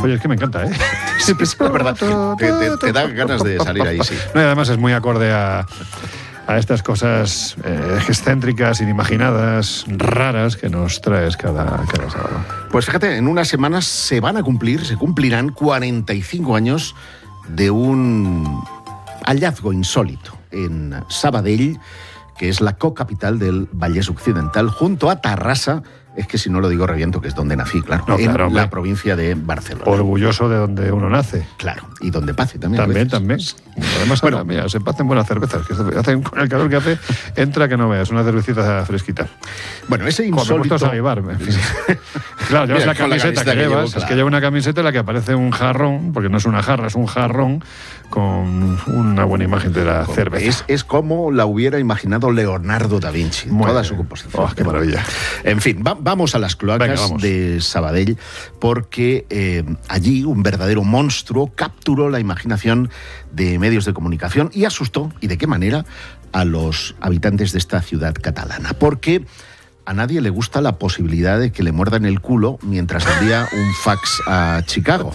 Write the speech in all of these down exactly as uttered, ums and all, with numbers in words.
Oye, es que me encanta, ¿eh? Sí, es la verdad, te, te, te da ganas de salir ahí, sí. No, y además es muy acorde a, a estas cosas eh, excéntricas, inimaginadas, raras que nos traes cada, cada sábado. Pues fíjate, en unas semanas se van a cumplir, se cumplirán cuarenta y cinco años de un hallazgo insólito en Sabadell, que es la cocapital del Vallès Occidental, junto a Tarrasa. Es que si no lo digo reviento, que es donde nací, claro, no, claro en hombre. la provincia de Barcelona. Orgulloso de donde uno nace. Claro, y donde pase también. También, también. Además, bueno, ahora, mira, se hacen buenas cervezas, que hacen, con el calor que hace, entra que no veas, una cervecita fresquita. Bueno, ese insólito... a mi bar, en fin. Claro, llevas Mira, la camiseta, la camiseta que, que llevas, llevo, claro. Es que lleva una camiseta en la que aparece un jarrón, porque no es una jarra, es un jarrón, con una buena imagen de la cerveza. Es, es como la hubiera imaginado Leonardo da Vinci, Muy toda bien. su composición. Oh, qué maravilla. En fin, va, vamos a las cloacas Venga, vamos. de Sabadell, porque eh, allí un verdadero monstruo capturó la imaginación de medios de comunicación y asustó, y de qué manera, a los habitantes de esta ciudad catalana. Porque a nadie le gusta la posibilidad de que le muerdan el culo mientras envía un fax a Chicago.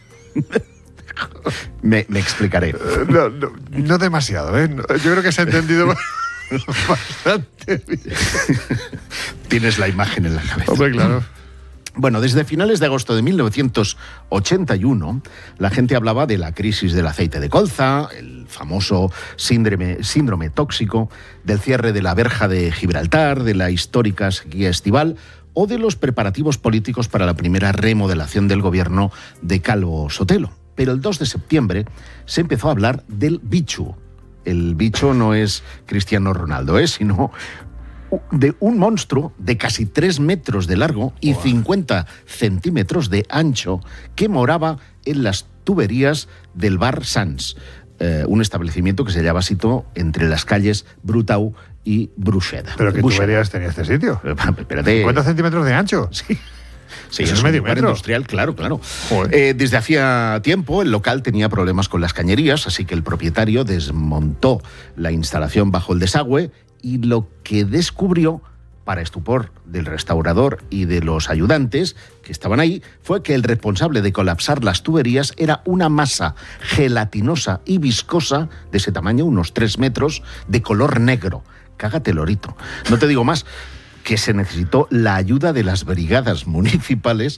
me, me explicaré. No, no, no demasiado, ¿eh? Yo creo que se ha entendido bastante bien. Tienes la imagen en la cabeza. Hombre, claro. Bueno, desde finales de agosto de mil novecientos ochenta y uno, la gente hablaba de la crisis del aceite de colza, el famoso síndrome, síndrome tóxico, del cierre de la verja de Gibraltar, de la histórica sequía estival o de los preparativos políticos para la primera remodelación del gobierno de Calvo Sotelo. Pero el dos de septiembre se empezó a hablar del bicho. El bicho no es Cristiano Ronaldo, ¿eh? sino de un monstruo de casi tres metros de largo y wow. cincuenta centímetros de ancho que moraba en las tuberías del bar Sans, eh, un establecimiento que se hallaba situado entre las calles Brutau y Bruixeda. ¿Pero qué Bruixeda. tuberías tenía este sitio? Espérate. ¿cincuenta centímetros de ancho? Sí. Sí, es, es medio un bar metro. industrial, claro, claro. Eh, desde hacía tiempo el local tenía problemas con las cañerías, así que el propietario desmontó la instalación bajo el desagüe y lo que descubrió, para estupor del restaurador y de los ayudantes que estaban ahí, fue que el responsable de colapsar las tuberías era una masa gelatinosa y viscosa de ese tamaño, unos tres metros, de color negro. Cágate, lorito. No te digo más, que se necesitó la ayuda de las brigadas municipales